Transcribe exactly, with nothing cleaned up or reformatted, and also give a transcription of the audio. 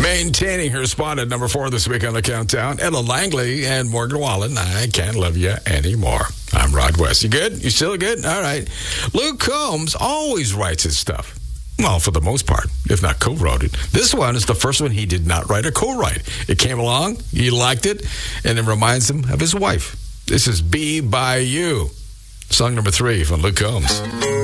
Maintaining her spot at number four this week on the countdown, Ella Langley and Morgan Wallen, I Can't Love You Anymore. I'm Rod West. You good? You still good? All right. Luke Combs always writes his stuff. Well, for the most part, if not co-wrote it. This one is the first one he did not write or co-write. It came along, he liked it, and it reminds him of his wife. This is Be By You. Song number three from Luke Combs.